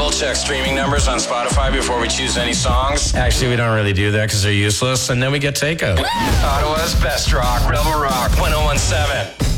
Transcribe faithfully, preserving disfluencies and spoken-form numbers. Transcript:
double check streaming numbers on Spotify before we choose any songs. Actually, we don't really do that because they're useless, and then we get takeout. Ottawa's best rock, Rebel Rock, one oh one seven.